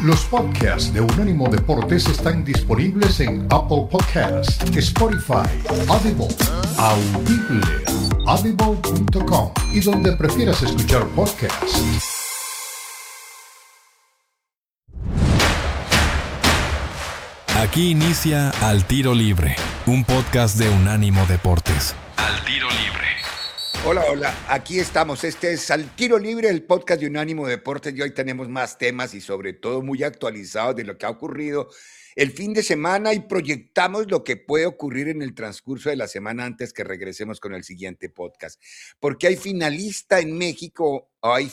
Los podcasts de Unánimo Deportes están disponibles en Apple Podcasts, Spotify, Audible, audible.com y donde prefieras escuchar podcasts. Aquí inicia Al Tiro Libre, un podcast de Unánimo Deportes. Al Tiro Libre. Hola, aquí estamos. Este es Al Tiro Libre, el podcast de Unánimo Deportes, y hoy tenemos más temas y sobre todo muy actualizados de lo que ha ocurrido el fin de semana y proyectamos lo que puede ocurrir en el transcurso de la semana antes que regresemos con el siguiente podcast. Porque hay finalistas en México.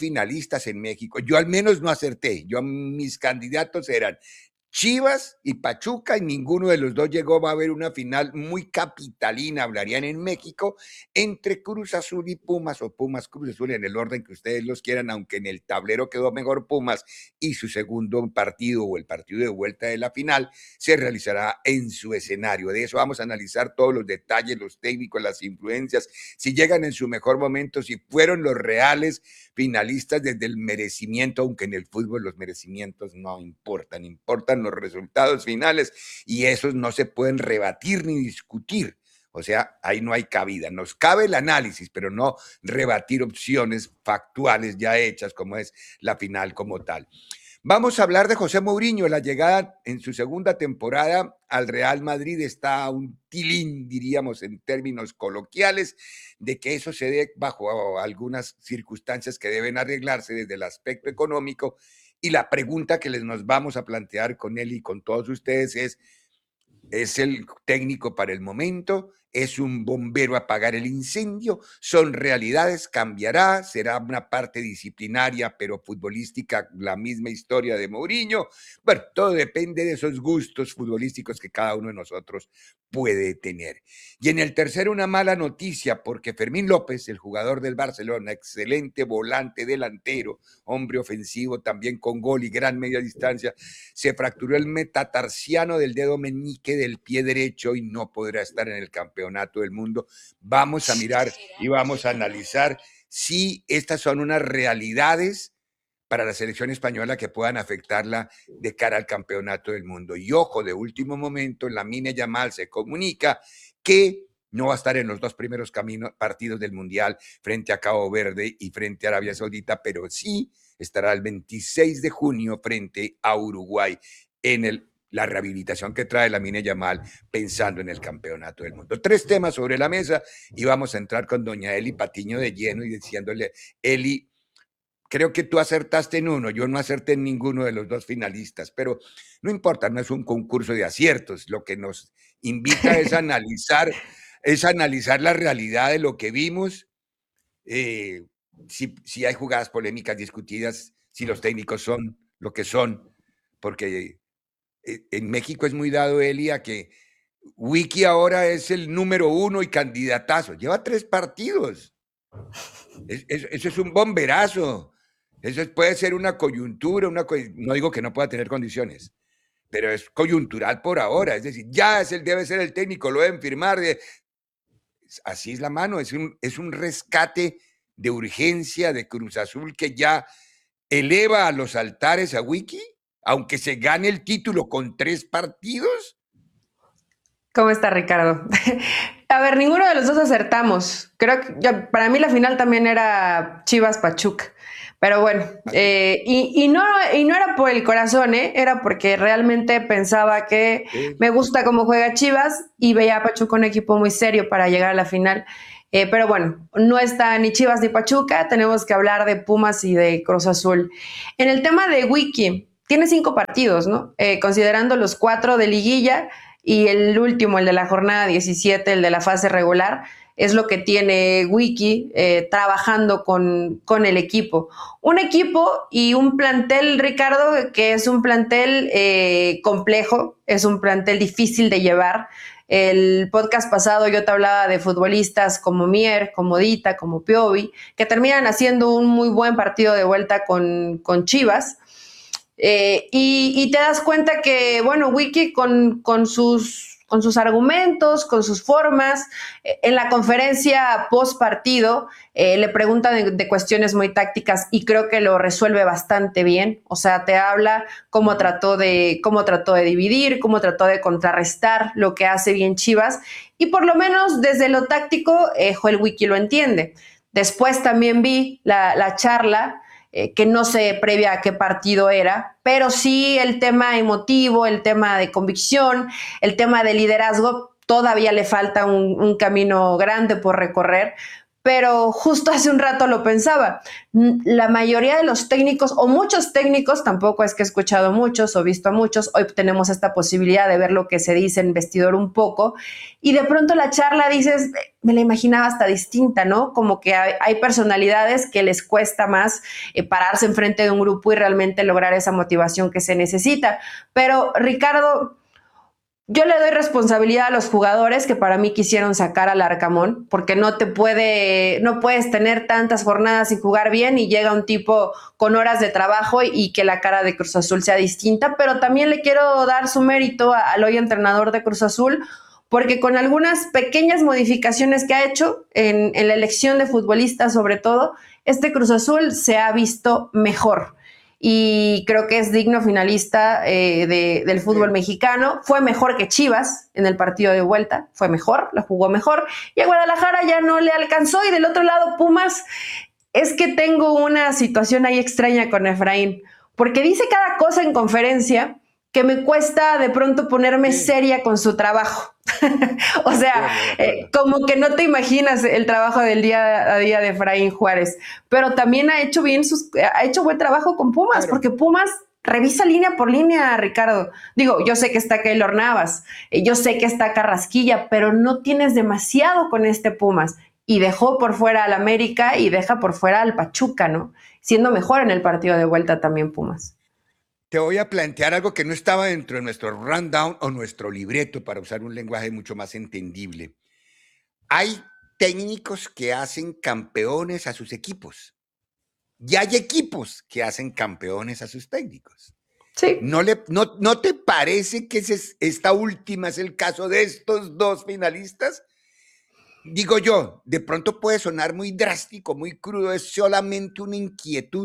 Yo al menos no acerté. Mis candidatos eran Chivas y Pachuca y ninguno de los dos llegó. Va a haber una final muy capitalina, hablarían en México, entre Cruz Azul y Pumas, o Pumas Cruz Azul, en el orden que ustedes los quieran, aunque en el tablero quedó mejor Pumas y su segundo partido o el partido de vuelta de la final se realizará en su escenario. De eso vamos a analizar todos los detalles, los técnicos, las influencias, si llegan en su mejor momento, si fueron los reales finalistas desde el merecimiento, aunque en el fútbol los merecimientos no importan, importan los resultados finales y esos no se pueden rebatir ni discutir. O sea, ahí no hay cabida. Nos cabe el análisis, pero no rebatir opciones factuales ya hechas, como es la final como tal. Vamos a hablar de José Mourinho. La llegada en su segunda temporada al Real Madrid está a un tilín, diríamos en términos coloquiales, de que eso se dé bajo algunas circunstancias que deben arreglarse desde el aspecto económico. Y la pregunta que nos vamos a plantear con él y con todos ustedes ¿es el técnico para el momento? ¿Es un bombero a apagar el incendio? ¿Son realidades? ¿Cambiará? ¿Será una parte disciplinaria, pero futbolística, la misma historia de Mourinho? Bueno, todo depende de esos gustos futbolísticos que cada uno de nosotros puede tener. Y en el tercero, una mala noticia, porque Fermín López, el jugador del Barcelona, excelente volante delantero, hombre ofensivo, también con gol y gran media distancia, se fracturó el metatarsiano del dedo meñique del pie derecho y no podrá estar en el campeonato del mundo. Vamos a mirar y vamos a analizar si estas son unas realidades para la selección española que puedan afectarla de cara al campeonato del mundo. Y ojo, de último momento, Lamine Yamal se comunica que no va a estar en los dos primeros partidos del Mundial frente a Cabo Verde y frente a Arabia Saudita, pero sí estará el 26 de junio frente a Uruguay en la rehabilitación que trae Lamine Yamal pensando en el campeonato del mundo. 3 temas sobre la mesa y vamos a entrar con doña Eli Patiño de lleno y diciéndole, Eli, creo que tú acertaste en uno, yo no acerté en ninguno de los dos finalistas, pero no importa, no es un concurso de aciertos, lo que nos invita es analizar la realidad de lo que vimos, si hay jugadas polémicas discutidas, si los técnicos son lo que son, porque en México es muy dado, Eli, a que Wiki ahora es el número 1 y candidatazo, lleva 3 partidos, eso es un bomberazo. Eso puede ser una coyuntura, no digo que no pueda tener condiciones, pero es coyuntural por ahora. Es decir, debe ser el técnico, lo deben firmar. Así es la mano, es un rescate de urgencia de Cruz Azul que ya eleva a los altares a Wiki, aunque se gane el título con 3 partidos. ¿Cómo está, Ricardo? A ver, ninguno de los dos acertamos. Creo que para mí la final también era Chivas-Pachuca. Pero bueno, y no era por el corazón, era porque realmente pensaba que me gusta cómo juega Chivas y veía a Pachuca un equipo muy serio para llegar a la final. Pero bueno, no está ni Chivas ni Pachuca, tenemos que hablar de Pumas y de Cruz Azul. En el tema de Wiki, tiene 5 partidos, ¿no? Considerando los 4 de liguilla y el último, el de la jornada 17, el de la fase regular, es lo que tiene Wiki trabajando con el equipo. Un equipo y un plantel, Ricardo, que es un plantel complejo, es un plantel difícil de llevar. El podcast pasado yo te hablaba de futbolistas como Mier, como Dita, como Piovi, que terminan haciendo un muy buen partido de vuelta con Chivas. Y te das cuenta que, bueno, Wiki con sus con sus argumentos, con sus formas. En la conferencia post partido le preguntan de cuestiones muy tácticas y creo que lo resuelve bastante bien. O sea, te habla cómo trató de dividir, cómo trató de contrarrestar lo que hace bien Chivas, y por lo menos desde lo táctico Joel Wiki lo entiende. Después también vi la charla, que no sé previa a qué partido era, pero sí el tema emotivo, el tema de convicción, el tema de liderazgo, todavía le falta un camino grande por recorrer. Pero justo hace un rato lo pensaba, la mayoría de los técnicos, o muchos técnicos, tampoco es que he escuchado muchos o visto a muchos, hoy tenemos esta posibilidad de ver lo que se dice en vestidor un poco, y de pronto la charla dices, me la imaginaba hasta distinta, ¿no? Como que hay personalidades que les cuesta más pararse enfrente de un grupo y realmente lograr esa motivación que se necesita. Pero Ricardo, yo le doy responsabilidad a los jugadores que para mí quisieron sacar al Arcamón, porque no puedes tener tantas jornadas sin jugar bien y llega un tipo con horas de trabajo y que la cara de Cruz Azul sea distinta, pero también le quiero dar su mérito al hoy entrenador de Cruz Azul, porque con algunas pequeñas modificaciones que ha hecho en la elección de futbolistas sobre todo, este Cruz Azul se ha visto mejor. Y creo que es digno finalista del fútbol mexicano. Fue mejor que Chivas en el partido de vuelta, fue mejor, la jugó mejor, y a Guadalajara ya no le alcanzó. Y del otro lado, Pumas, es que tengo una situación ahí extraña con Efraín, porque dice cada cosa en conferencia que me cuesta de pronto ponerme seria con su trabajo. O sea, como que no te imaginas el trabajo del día a día de Efraín Juárez, pero también ha hecho buen trabajo con Pumas, claro. Porque Pumas revisa línea por línea, Ricardo. Digo, yo sé que está Keylor Navas, yo sé que está Carrasquilla, pero no tienes demasiado con este Pumas, y dejó por fuera al América y deja por fuera al Pachuca, ¿no? Siendo mejor en el partido de vuelta también Pumas. Te voy a plantear algo que no estaba dentro de nuestro rundown o nuestro libreto, para usar un lenguaje mucho más entendible. Hay técnicos que hacen campeones a sus equipos y hay equipos que hacen campeones a sus técnicos. Sí. ¿No te parece que esta última es el caso de estos dos finalistas? Digo yo, de pronto puede sonar muy drástico, muy crudo, es solamente una inquietud.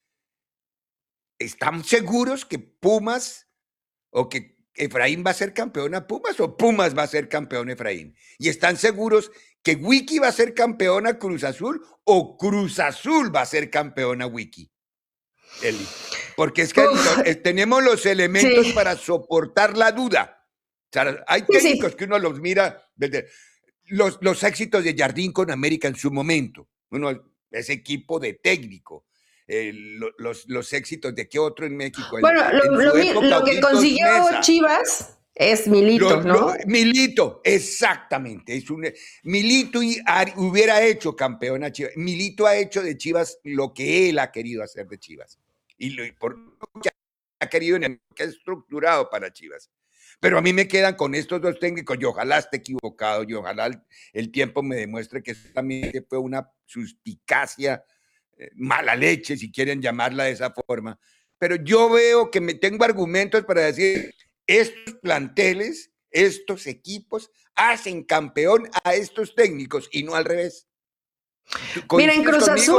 ¿Están seguros que Pumas o que Efraín va a ser campeón a Pumas o Pumas va a ser campeón Efraín? ¿Y están seguros que Wiki va a ser campeón a Cruz Azul o Cruz Azul va a ser campeón a Wiki? Eli, porque es que tenemos los elementos para soportar la duda. O sea, hay técnicos que uno los mira desde los éxitos de Jardín con América en su momento. Uno es equipo de técnico. Los éxitos de qué otro en México. Bueno, lo que consiguió Mesa. Chivas es Milito, ¿no? Milito, exactamente. Milito hubiera hecho campeón a Chivas. Milito ha hecho de Chivas lo que él ha querido hacer de Chivas. Y por lo que ha querido en el que ha estructurado para Chivas. Pero a mí me quedan con estos dos técnicos, y ojalá esté equivocado, y ojalá el tiempo me demuestre que solamente fue una suspicacia, mala leche, si quieren llamarla de esa forma, pero yo veo que tengo argumentos para decir, estos planteles, estos equipos hacen campeón a estos técnicos y no al revés. Mira, en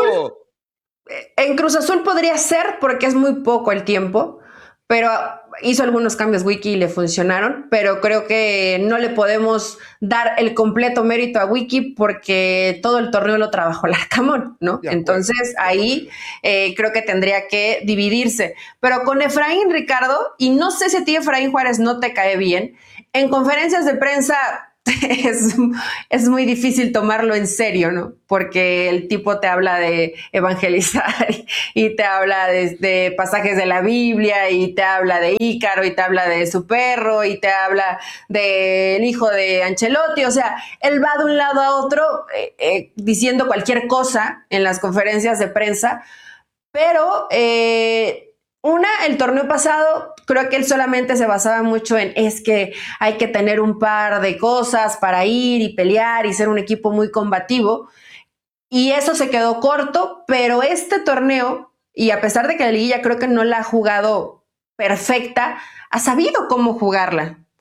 Cruz Azul podría ser porque es muy poco el tiempo, pero hizo algunos cambios Wiki y le funcionaron, pero creo que no le podemos dar el completo mérito a Wiki porque todo el torneo lo trabajó el Arcamón, ¿no? Entonces ahí creo que tendría que dividirse. Pero con Efraín, Ricardo, y no sé si a ti Efraín Juárez no te cae bien, en conferencias de prensa es muy difícil tomarlo en serio, ¿no? Porque el tipo te habla de evangelizar y te habla de pasajes de la Biblia y te habla de Ícaro y te habla de su perro y te habla del hijo de Ancelotti. O sea, él va de un lado a otro diciendo cualquier cosa en las conferencias de prensa, pero el torneo pasado, creo que él solamente se basaba mucho en es que hay que tener un par de cosas para ir y pelear y ser un equipo muy combativo. Y eso se quedó corto, pero este torneo, y a pesar de que la liguilla creo que no la ha jugado perfecta, ha sabido cómo jugarla.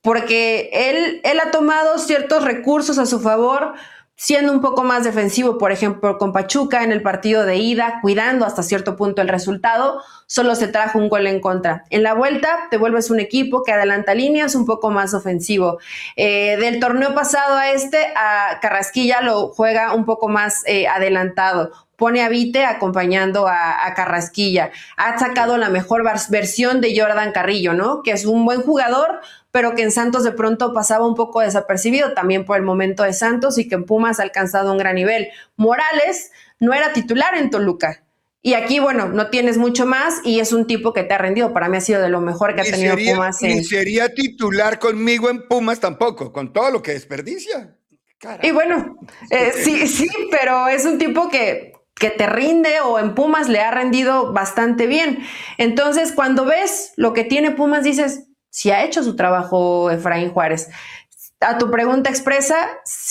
porque él ha tomado ciertos recursos a su favor, siendo un poco más defensivo, por ejemplo, con Pachuca en el partido de ida, cuidando hasta cierto punto el resultado, solo se trajo un gol en contra. En la vuelta te vuelves un equipo que adelanta líneas un poco más ofensivo. Del torneo pasado a Carrasquilla lo juega un poco más adelantado. Pone a Vite acompañando a Carrasquilla. Ha sacado la mejor versión de Jordan Carrillo, ¿no? Que es un buen jugador, pero que en Santos de pronto pasaba un poco desapercibido también por el momento de Santos y que en Pumas ha alcanzado un gran nivel. Morales no era titular en Toluca. Y aquí, bueno, no tienes mucho más y es un tipo que te ha rendido. Para mí ha sido de lo mejor que ha tenido Pumas. Ni sería titular conmigo en Pumas tampoco, con todo lo que desperdicia. Caray. Y bueno, sí, pero es un tipo que te rinde, o en Pumas le ha rendido bastante bien. Entonces, cuando ves lo que tiene Pumas, dices, si ha hecho su trabajo Efraín Juárez. A tu pregunta expresa,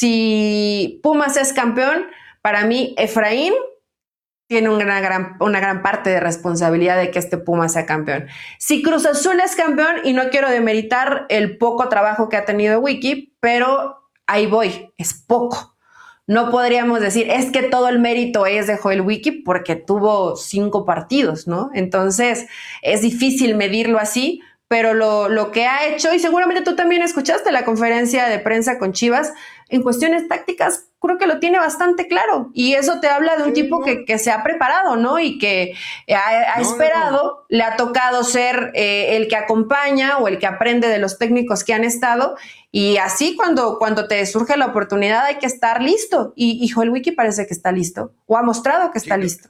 si Pumas es campeón, para mí Efraín tiene una gran parte de responsabilidad de que este Pumas sea campeón. Si Cruz Azul es campeón, y no quiero demeritar el poco trabajo que ha tenido Wiki, pero ahí voy, es poco. No podríamos decir, es que todo el mérito es de Joel Wiki porque tuvo 5 partidos, ¿no? Entonces, es difícil medirlo así, pero lo que ha hecho, y seguramente tú también escuchaste la conferencia de prensa con Chivas, en cuestiones tácticas creo que lo tiene bastante claro, y eso te habla de un tipo que se ha preparado, ¿no? Y que ha esperado, le ha tocado ser el que acompaña o el que aprende de los técnicos que han estado, y así cuando te surge la oportunidad hay que estar listo, y Joel Wiki parece que está listo, o ha mostrado que está listo.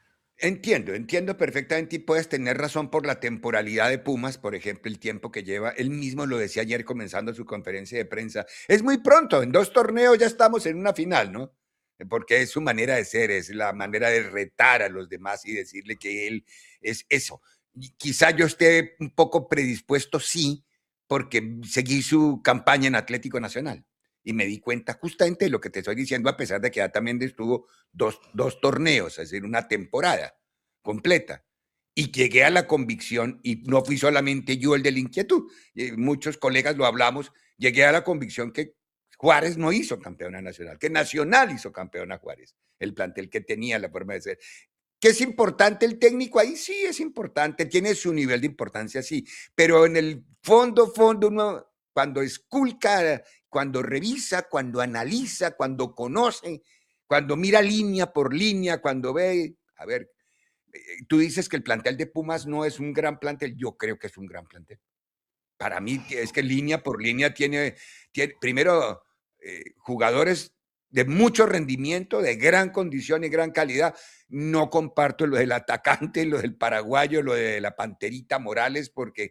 Entiendo perfectamente, y puedes tener razón por la temporalidad de Pumas, por ejemplo, el tiempo que lleva. Él mismo lo decía ayer comenzando su conferencia de prensa. Es muy pronto, en 2 torneos ya estamos en una final, ¿no? Porque es su manera de ser, es la manera de retar a los demás y decirle que él es eso. Y quizá yo esté un poco predispuesto, sí, porque seguí su campaña en Atlético Nacional. Y me di cuenta justamente de lo que te estoy diciendo, a pesar de que ya también estuvo dos torneos, es decir, una temporada completa. Y llegué a la convicción, y no fui solamente yo el de la inquietud, muchos colegas lo hablamos, llegué a la convicción que Juárez no hizo campeona nacional, que Nacional hizo campeona Juárez, el plantel que tenía, la forma de ser. ¿Que es importante el técnico ahí? Sí, es importante, tiene su nivel de importancia, sí, pero en el fondo uno, cuando esculca, cuando revisa, cuando analiza, cuando conoce, cuando mira línea por línea, cuando ve, a ver, tú dices que el plantel de Pumas no es un gran plantel, yo creo que es un gran plantel. Para mí es que línea por línea tiene primero jugadores de mucho rendimiento, de gran condición y gran calidad. No comparto lo del atacante, lo del paraguayo, lo de la Panterita Morales, porque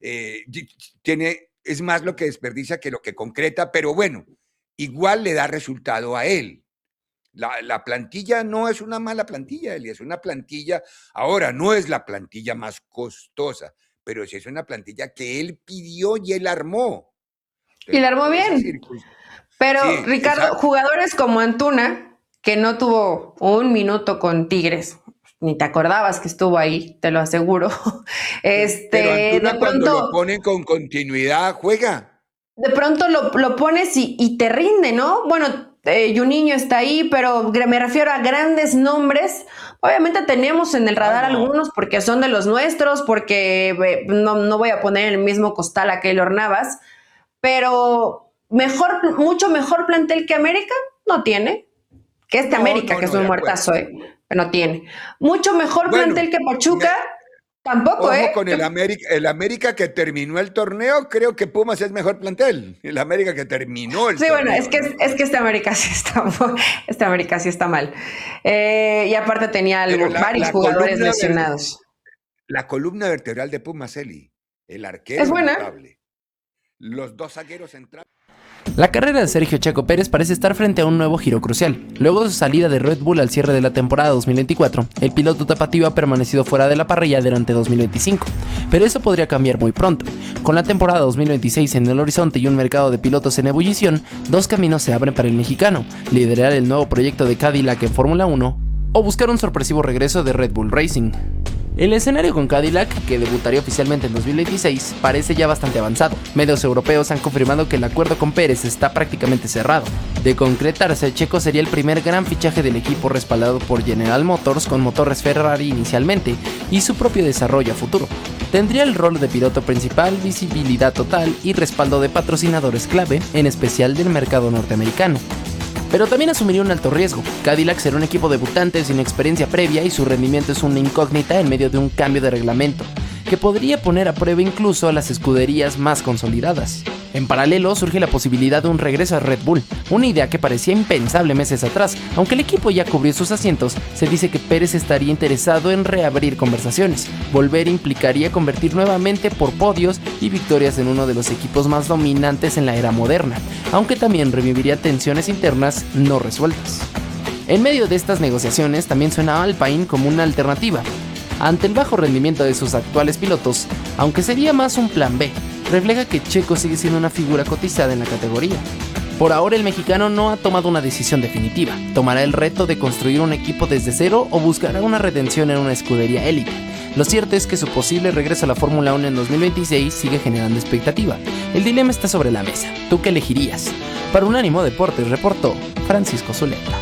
es más lo que desperdicia que lo que concreta, pero bueno, igual le da resultado a él. La plantilla no es una mala plantilla, Eli, es una plantilla, ahora no es la plantilla más costosa, pero sí es una plantilla que él pidió y él armó. Entonces, y la armó bien. Pero sí, Ricardo, exacto. Jugadores como Antuna, que no tuvo un minuto con Tigres, ni te acordabas que estuvo ahí, te lo aseguro. Pero Antuna, de pronto, cuando lo ponen con continuidad, juega. De pronto lo pones y te rinde, ¿no? Bueno, Juninho está ahí, pero me refiero a grandes nombres. Obviamente tenemos en el radar algunos porque son de los nuestros, porque no voy a poner en el mismo costal a Keylor Navas, pero mucho mejor plantel que América no tiene. Que América, que es un muertazo, no tiene. Mucho mejor plantel que Pachuca, tampoco, ojo con el América que terminó el torneo, creo que Pumas es mejor plantel. El América que terminó el torneo. Sí, bueno, es que este América sí está mal. Y aparte tenía varios jugadores lesionados. La columna vertebral de Pumas, Eli, el arquero es buena. Notable. Los 2 zagueros centrales. La carrera de Sergio Checo Pérez parece estar frente a un nuevo giro crucial. Luego de su salida de Red Bull al cierre de la temporada 2024, el piloto tapatío ha permanecido fuera de la parrilla durante 2025, pero eso podría cambiar muy pronto. Con la temporada 2026 en el horizonte y un mercado de pilotos en ebullición, 2 caminos se abren para el mexicano: liderar el nuevo proyecto de Cadillac en Fórmula 1 o buscar un sorpresivo regreso de Red Bull Racing. El escenario con Cadillac, que debutaría oficialmente en 2026, parece ya bastante avanzado. Medios europeos han confirmado que el acuerdo con Pérez está prácticamente cerrado. De concretarse, Checo sería el primer gran fichaje del equipo respaldado por General Motors con motores Ferrari inicialmente y su propio desarrollo a futuro. Tendría el rol de piloto principal, visibilidad total y respaldo de patrocinadores clave, en especial del mercado norteamericano. Pero también asumiría un alto riesgo. Cadillac será un equipo debutante sin experiencia previa y su rendimiento es una incógnita en medio de un cambio de reglamento, que podría poner a prueba incluso a las escuderías más consolidadas. En paralelo surge la posibilidad de un regreso a Red Bull, una idea que parecía impensable meses atrás. Aunque el equipo ya cubrió sus asientos, se dice que Pérez estaría interesado en reabrir conversaciones. Volver implicaría convertir nuevamente por podios y victorias en uno de los equipos más dominantes en la era moderna, aunque también reviviría tensiones internas no resueltas. En medio de estas negociaciones también suena Alpine como una alternativa. Ante el bajo rendimiento de sus actuales pilotos, aunque sería más un plan B, refleja que Checo sigue siendo una figura cotizada en la categoría. Por ahora el mexicano no ha tomado una decisión definitiva. Tomará el reto de construir un equipo desde cero o buscará una redención en una escudería élite. Lo cierto es que su posible regreso a la Fórmula 1 en 2026 sigue generando expectativa. El dilema está sobre la mesa. ¿Tú qué elegirías? Para Unánimo Deportes reportó Francisco Zuleta.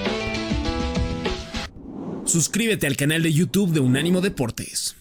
Suscríbete al canal de YouTube de Unánimo Deportes.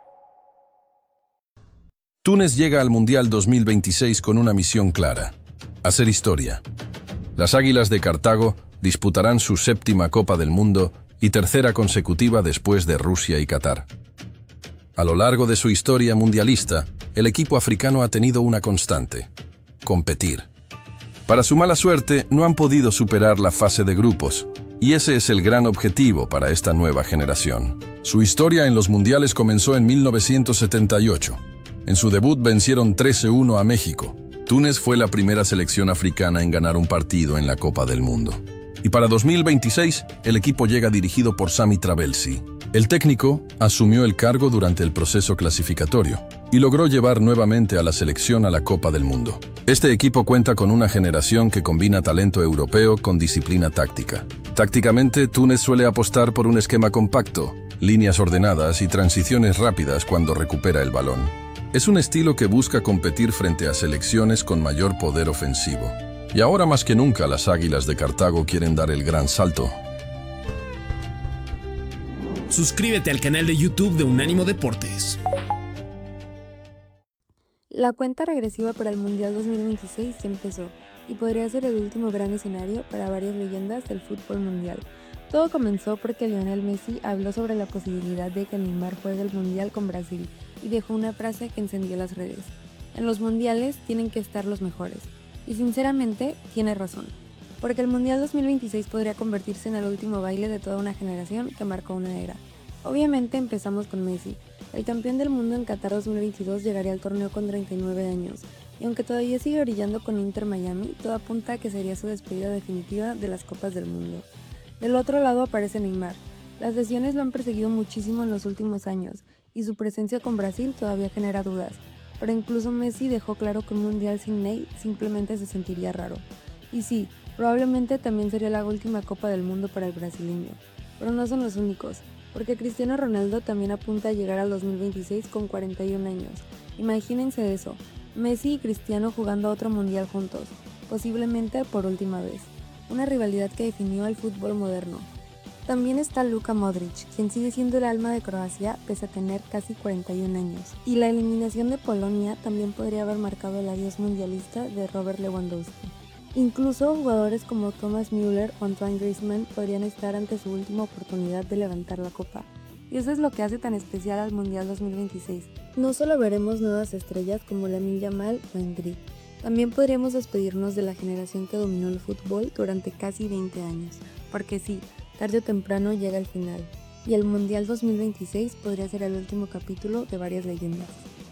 Túnez llega al Mundial 2026 con una misión clara: hacer historia. Las Águilas de Cartago disputarán su 7ª Copa del Mundo y 3ª consecutiva después de Rusia y Qatar. A lo largo de su historia mundialista, el equipo africano ha tenido una constante: competir. Para su mala suerte, no han podido superar la fase de grupos, y ese es el gran objetivo para esta nueva generación. Su historia en los mundiales comenzó en 1978. En su debut vencieron 13-1 a México. Túnez fue la primera selección africana en ganar un partido en la Copa del Mundo. Y para 2026, el equipo llega dirigido por Sami Trabelsi. El técnico asumió el cargo durante el proceso clasificatorio y logró llevar nuevamente a la selección a la Copa del Mundo. Este equipo cuenta con una generación que combina talento europeo con disciplina táctica. Tácticamente, Túnez suele apostar por un esquema compacto, líneas ordenadas y transiciones rápidas cuando recupera el balón. Es un estilo que busca competir frente a selecciones con mayor poder ofensivo. Y ahora más que nunca las Águilas de Cartago quieren dar el gran salto. Suscríbete al canal de YouTube de Unánimo Deportes. La cuenta regresiva para el Mundial 2026 ya empezó y podría ser el último gran escenario para varias leyendas del fútbol mundial. Todo comenzó porque Lionel Messi habló sobre la posibilidad de que Neymar juegue el Mundial con Brasil y dejó una frase que encendió las redes: en los mundiales tienen que estar los mejores. Y sinceramente, tiene razón, porque el Mundial 2026 podría convertirse en el último baile de toda una generación que marcó una era. Obviamente empezamos con Messi. El campeón del mundo en Qatar 2022 llegaría al torneo con 39 años, y aunque todavía sigue brillando con Inter Miami, todo apunta a que sería su despedida definitiva de las Copas del Mundo. Del otro lado aparece Neymar. Las lesiones lo han perseguido muchísimo en los últimos años, y su presencia con Brasil todavía genera dudas. Pero incluso Messi dejó claro que un mundial sin Ney simplemente se sentiría raro. Y sí, probablemente también sería la última Copa del Mundo para el brasileño. Pero no son los únicos, porque Cristiano Ronaldo también apunta a llegar al 2026 con 41 años. Imagínense eso, Messi y Cristiano jugando otro mundial juntos, posiblemente por última vez. Una rivalidad que definió al fútbol moderno. También está Luka Modric, quien sigue siendo el alma de Croacia pese a tener casi 41 años. Y la eliminación de Polonia también podría haber marcado el adiós mundialista de Robert Lewandowski. Incluso jugadores como Thomas Müller o Antoine Griezmann podrían estar ante su última oportunidad de levantar la copa. Y eso es lo que hace tan especial al Mundial 2026. No solo veremos nuevas estrellas como Lamine Yamal o Endrick, también podríamos despedirnos de la generación que dominó el fútbol durante casi 20 años. Porque sí, tarde o temprano llega el final, y el Mundial 2026 podría ser el último capítulo de varias leyendas.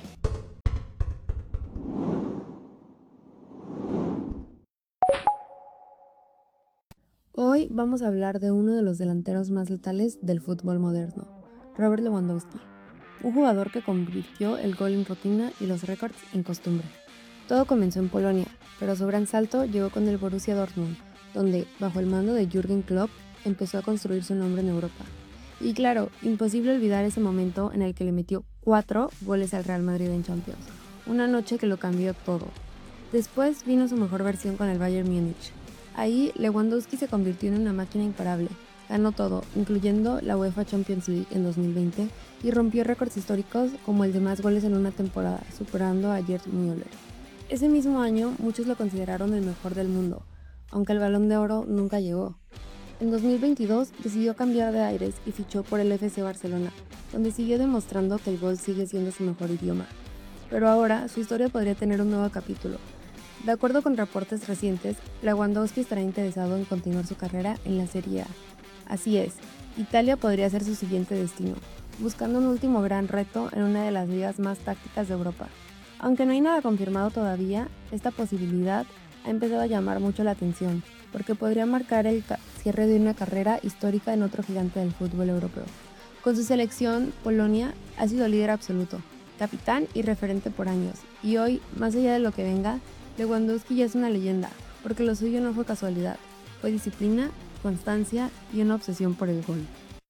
Hoy vamos a hablar de uno de los delanteros más letales del fútbol moderno, Robert Lewandowski, un jugador que convirtió el gol en rutina y los récords en costumbre. Todo comenzó en Polonia, pero su gran salto llegó con el Borussia Dortmund, donde, bajo el mando de Jürgen Klopp, empezó a construir su nombre en Europa. Y claro, imposible olvidar ese momento en el que le metió 4 goles al Real Madrid en Champions. Una noche que lo cambió todo. Después vino su mejor versión con el Bayern Múnich. Ahí Lewandowski se convirtió en una máquina imparable. Ganó todo, incluyendo la UEFA Champions League en 2020 y rompió récords históricos como el de más goles en una temporada, superando a Gerd Müller. Ese mismo año muchos lo consideraron el mejor del mundo, aunque el Balón de Oro nunca llegó. En 2022 decidió cambiar de aires y fichó por el FC Barcelona, donde siguió demostrando que el gol sigue siendo su mejor idioma. Pero ahora su historia podría tener un nuevo capítulo. De acuerdo con reportes recientes, Lewandowski estará interesado en continuar su carrera en la Serie A. Así es, Italia podría ser su siguiente destino, buscando un último gran reto en una de las ligas más tácticas de Europa. Aunque no hay nada confirmado todavía, esta posibilidad ha empezado a llamar mucho la atención, porque podría marcar el cierre de una carrera histórica en otro gigante del fútbol europeo. Con su selección, Polonia ha sido líder absoluto, capitán y referente por años, y hoy, más allá de lo que venga, Lewandowski ya es una leyenda, porque lo suyo no fue casualidad, fue disciplina, constancia y una obsesión por el gol.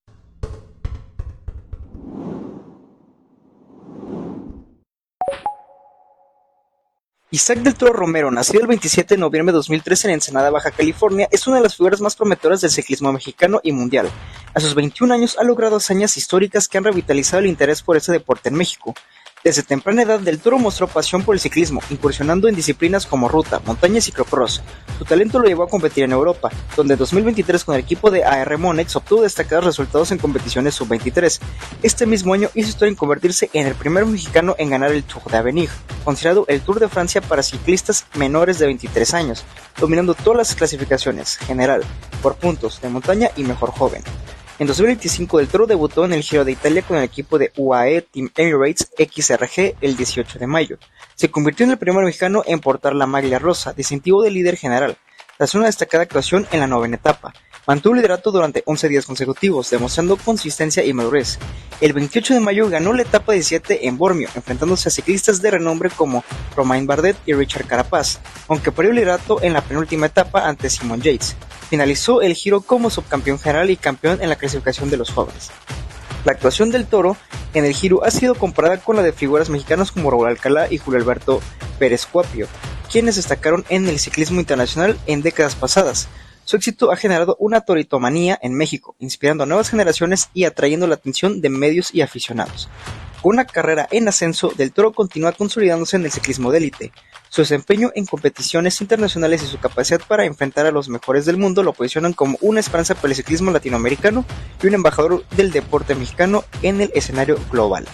Isaac del Toro Romero, nacido el 27 de noviembre de 2013 en Ensenada, Baja California, es una de las figuras más prometedoras del ciclismo mexicano y mundial. A sus 21 años ha logrado hazañas históricas que han revitalizado el interés por este deporte en México. Desde temprana edad, Del Toro mostró pasión por el ciclismo, incursionando en disciplinas como ruta, montaña y ciclocross. Su talento lo llevó a competir en Europa, donde en 2023 con el equipo de AR Monex obtuvo destacados resultados en competiciones sub-23. Este mismo año hizo historia en convertirse en el primer mexicano en ganar el Tour de Avenir, considerado el Tour de Francia para ciclistas menores de 23 años, dominando todas las clasificaciones, general, por puntos, de montaña y mejor joven. En 2025 Del Toro debutó en el Giro de Italia con el equipo de UAE Team Emirates XRG el 18 de mayo. Se convirtió en el primer mexicano en portar la maglia rosa, distintivo de líder general, tras una destacada actuación en la 9ª etapa. Mantuvo el liderato durante 11 días consecutivos, demostrando consistencia y madurez. El 28 de mayo ganó la etapa 17 en Bormio, enfrentándose a ciclistas de renombre como Romain Bardet y Richard Carapaz, aunque perdió el liderato en la penúltima etapa ante Simon Yates. Finalizó el Giro como subcampeón general y campeón en la clasificación de los jóvenes. La actuación del Toro en el Giro ha sido comparada con la de figuras mexicanos como Raúl Alcalá y Julio Alberto Pérez Cuapio, quienes destacaron en el ciclismo internacional en décadas pasadas. Su éxito ha generado una toritomanía en México, inspirando a nuevas generaciones y atrayendo la atención de medios y aficionados. Con una carrera en ascenso, Del Toro continúa consolidándose en el ciclismo de élite. Su desempeño en competiciones internacionales y su capacidad para enfrentar a los mejores del mundo lo posicionan como una esperanza para el ciclismo latinoamericano y un embajador del deporte mexicano en el escenario global.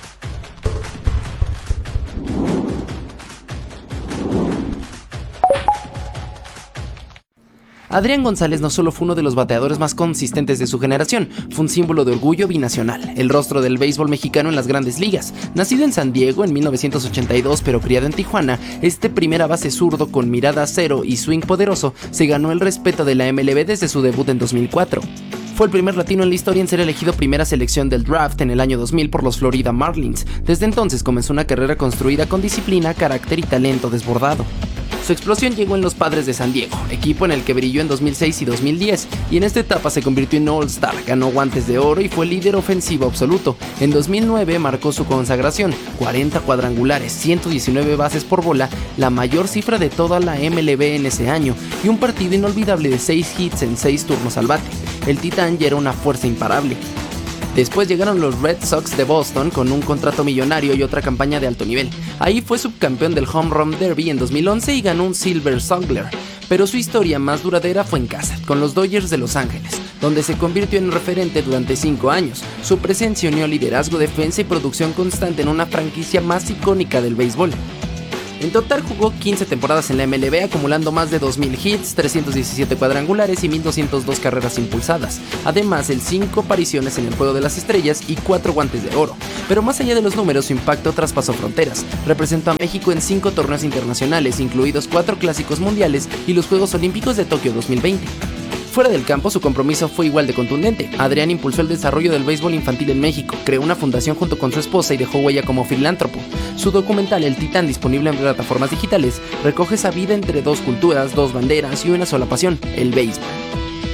Adrián González no solo fue uno de los bateadores más consistentes de su generación, fue un símbolo de orgullo binacional, el rostro del béisbol mexicano en las grandes ligas. Nacido en San Diego en 1982 pero criado en Tijuana, este primera base zurdo con mirada cero y swing poderoso se ganó el respeto de la MLB desde su debut en 2004. Fue el primer latino en la historia en ser elegido primera selección del draft en el año 2000 por los Florida Marlins. Desde entonces comenzó una carrera construida con disciplina, carácter y talento desbordado. Su explosión llegó en los Padres de San Diego, equipo en el que brilló en 2006 y 2010, y en esta etapa se convirtió en All-Star, ganó guantes de oro y fue líder ofensivo absoluto. En 2009 marcó su consagración, 40 cuadrangulares, 119 bases por bola, la mayor cifra de toda la MLB en ese año, y un partido inolvidable de 6 hits en 6 turnos al bate. El titán ya era una fuerza imparable. Después llegaron los Red Sox de Boston con un contrato millonario y otra campaña de alto nivel. Ahí fue subcampeón del Home Run Derby en 2011 y ganó un Silver Slugger. Pero su historia más duradera fue en casa, con los Dodgers de Los Ángeles, donde se convirtió en referente durante 5 años. Su presencia unió liderazgo, defensa y producción constante en una franquicia más icónica del béisbol. En total jugó 15 temporadas en la MLB, acumulando más de 2.000 hits, 317 cuadrangulares y 1.202 carreras impulsadas. Además, 5 apariciones en el Juego de las Estrellas y 4 guantes de oro. Pero más allá de los números, su impacto traspasó fronteras. Representó a México en 5 torneos internacionales, incluidos 4 clásicos mundiales y los Juegos Olímpicos de Tokio 2020. Fuera del campo, su compromiso fue igual de contundente. Adrián impulsó el desarrollo del béisbol infantil en México, creó una fundación junto con su esposa y dejó huella como filántropo. Su documental El Titán, disponible en plataformas digitales, recoge esa vida entre 2 culturas, 2 banderas y una sola pasión, el béisbol.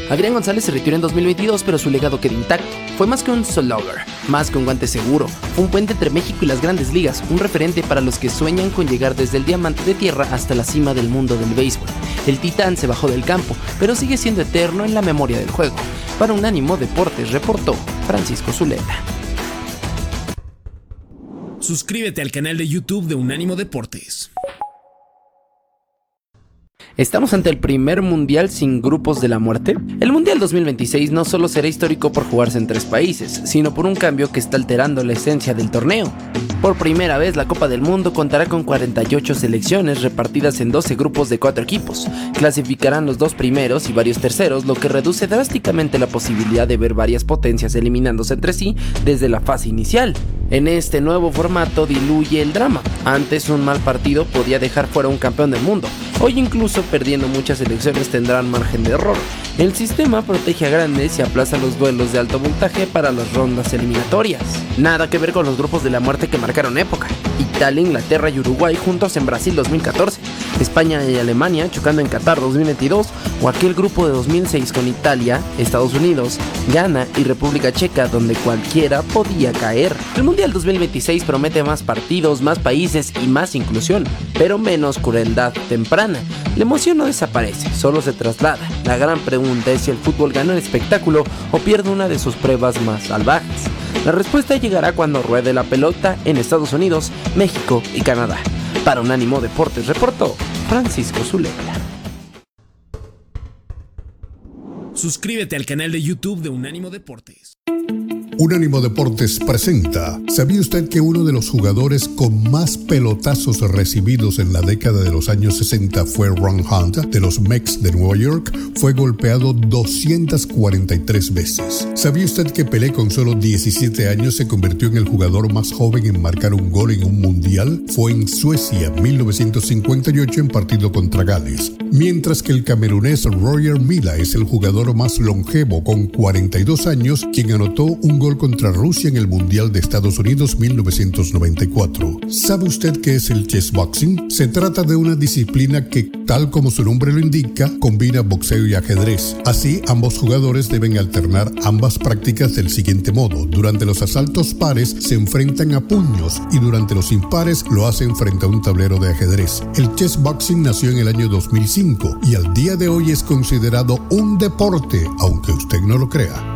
Adrián González se retiró en 2022, pero su legado quedó intacto. Fue más que un slugger, más que un guante seguro. Fue un puente entre México y las grandes ligas, un referente para los que sueñan con llegar desde el diamante de tierra hasta la cima del mundo del béisbol. El titán se bajó del campo, pero sigue siendo eterno en la memoria del juego. Para Unánimo Deportes reportó Francisco Zuleta. Suscríbete al canal de YouTube de Unánimo Deportes. ¿Estamos ante el primer mundial sin grupos de la muerte? El Mundial 2026 no solo será histórico por jugarse en 3 países, sino por un cambio que está alterando la esencia del torneo. Por primera vez, la Copa del Mundo contará con 48 selecciones repartidas en 12 grupos de 4 equipos. Clasificarán los 2 primeros y varios terceros, lo que reduce drásticamente la posibilidad de ver varias potencias eliminándose entre sí desde la fase inicial. En este nuevo formato diluye el drama. Antes un mal partido podía dejar fuera un campeón del mundo. Hoy incluso perdiendo muchas selecciones tendrán margen de error. El sistema protege a grandes y aplaza los duelos de alto voltaje para las rondas eliminatorias. Nada que ver con los grupos de la muerte que marcaron época. Italia, Inglaterra y Uruguay juntos en Brasil 2014, España y Alemania chocando en Qatar 2022, o aquel grupo de 2006 con Italia, Estados Unidos, Ghana y República Checa donde cualquiera podía caer. El Mundial 2026 promete más partidos, más países y más inclusión, pero menos crueldad temprana. La emoción no desaparece, solo se traslada. La gran pregunta es si el fútbol gana el espectáculo o pierde una de sus pruebas más salvajes. La respuesta llegará cuando ruede la pelota en Estados Unidos, México y Canadá. Para Unánimo Deportes reportó Francisco Zuleta. Suscríbete al canal de YouTube de Unánimo Deportes. Unánimo Deportes presenta. ¿Sabía usted que uno de los jugadores con más pelotazos recibidos en la década de los años 60 fue Ron Hunt, de los Mets de Nueva York? Fue golpeado 243 veces. ¿Sabía usted que Pelé con solo 17 años se convirtió en el jugador más joven en marcar un gol en un mundial? Fue en Suecia, 1958, en partido contra Gales. Mientras que el camerunés Roger Milla es el jugador más longevo con 42 años, quien anotó un gol contra Rusia en el Mundial de Estados Unidos 1994. ¿Sabe usted qué es el chessboxing? Se trata de una disciplina que, tal como su nombre lo indica, combina boxeo y ajedrez. Así, ambos jugadores deben alternar ambas prácticas del siguiente modo. Durante los asaltos pares se enfrentan a puños y durante los impares lo hacen frente a un tablero de ajedrez. El chessboxing nació en el año 2005 y al día de hoy es considerado un deporte, aunque usted no lo crea.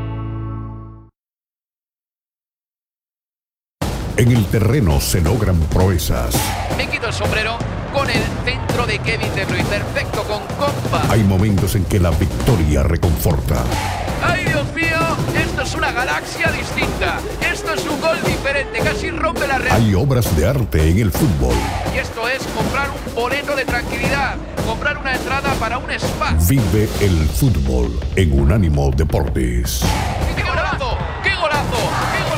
En el terreno se logran proezas. Me quito el sombrero con el centro de Kevin De Bruyne, perfecto con compa. Hay momentos en que la victoria reconforta. ¡Ay, Dios mío! Esto es una galaxia distinta. Esto es un gol diferente, casi rompe la red. Hay obras de arte en el fútbol. Y esto es comprar un boleto de tranquilidad, comprar una entrada para un spa. Vive el fútbol en Unánimo Deportes. ¡Qué golazo! ¡Qué golazo! ¡Qué golazo!